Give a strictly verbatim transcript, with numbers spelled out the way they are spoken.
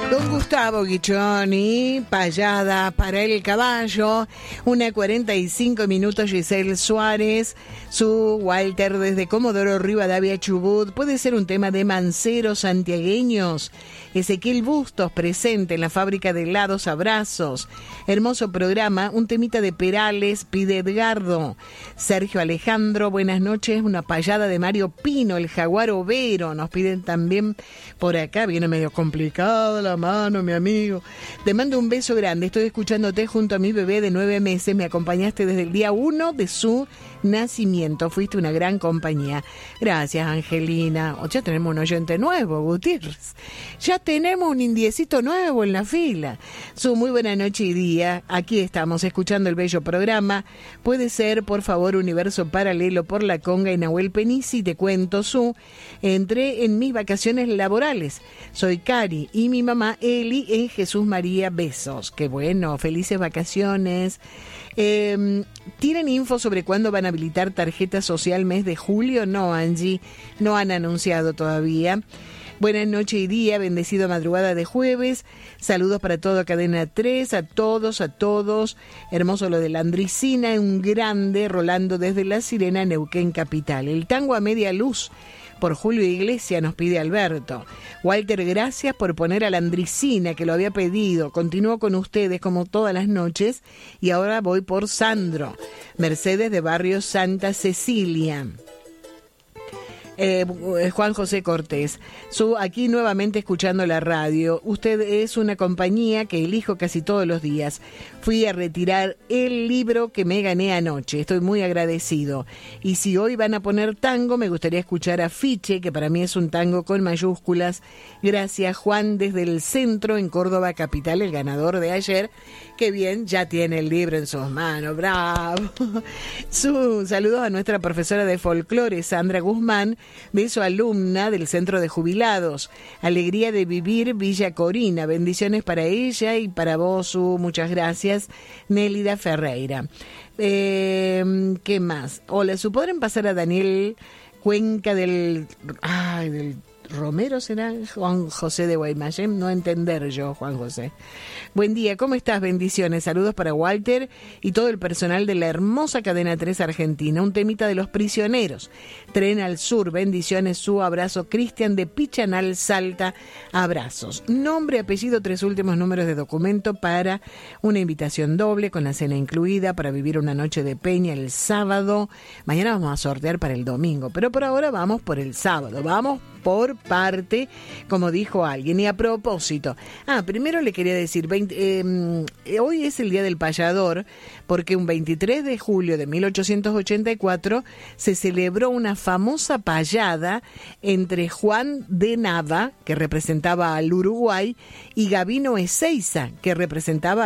Don Gustavo Guiccioni, payada para el caballo, una cuarenta y cinco minutos. Giselle Suárez, su Walter desde Comodoro Rivadavia, Chubut. Puede ser un tema de manceros santiagueños. Ezequiel Bustos, presente en la fábrica de helados Abrazos. Hermoso programa, un temita de Perales, pide Edgardo. Sergio Alejandro, buenas noches, una payada de Mario Pino, el jaguar overo. Nos piden también por acá, viene medio complicado la mano, mi amigo. Te mando un beso grande, estoy escuchándote junto a mi bebé de nueve meses, me acompañaste desde el día uno de su nacimiento, fuiste una gran compañía. Gracias, Angelina. O ya tenemos un oyente nuevo, Gutiérrez. Ya tenemos un indiecito nuevo en la fila. Su muy buena noche y día, aquí estamos escuchando el bello programa. Puede ser, por favor, Universo Paralelo por la Conga y Nahuel Penisi. Te cuento, Su, entré en mis vacaciones laborales. Soy Cari y mi mamá Eli en Jesús María. Besos. Qué bueno, felices vacaciones. Eh, ¿Tienen info sobre cuándo van a habilitar tarjeta social mes de julio? No, Angie, no han anunciado todavía. Buenas noches y día, bendecido madrugada de jueves. Saludos para todo Cadena tres, a todos, a todos. Hermoso lo de la Andricina, un grande, Rolando desde La Sirena, Neuquén Capital. El tango a media luz, por Julio Iglesias, nos pide Alberto. Walter, gracias por poner a la Andricina, que lo había pedido. Continúo con ustedes como todas las noches y ahora voy por Sandro. Mercedes de Barrio Santa Cecilia. Eh, Juan José Cortés, su, aquí nuevamente escuchando la radio. Usted es una compañía que elijo casi todos los días. Fui a retirar el libro que me gané anoche, estoy muy agradecido. Y si hoy van a poner tango, me gustaría escuchar Afiche, que para mí es un tango con mayúsculas. Gracias, Juan, desde el centro en Córdoba capital, el ganador de ayer. Qué bien, ya tiene el libro en sus manos, bravo. Su, saludos a nuestra profesora de folclore, Sandra Guzmán, de su alumna del Centro de Jubilados. Alegría de vivir, Villa Corina. Bendiciones para ella y para vos, Su. Muchas gracias, Nélida Ferreira. Eh, ¿Qué más? Hola, Su, ¿podrán pasar a Daniel Cuenca del... Ay, del... Romero será Juan José de Guaymallén, no entender yo, Juan José. Buen día, ¿cómo estás? Bendiciones, saludos para Walter y todo el personal de la hermosa Cadena tres Argentina. Un temita de Los Prisioneros, Tren al Sur, bendiciones, Su. Abrazo, Cristian de Pichanal, Salta, abrazos. Nombre, apellido, tres últimos números de documento para una invitación doble con la cena incluida para vivir una noche de peña el sábado. Mañana vamos a sortear para el domingo, pero por ahora vamos por el sábado, vamos por parte, como dijo alguien. Y a propósito, ah, primero le quería decir, veinte, eh, hoy es el Día del Payador, porque un veintitrés de julio de mil ochocientos ochenta y cuatro se celebró una famosa payada entre Juan de Nava, que representaba al Uruguay, y Gabino Ezeiza, que representaba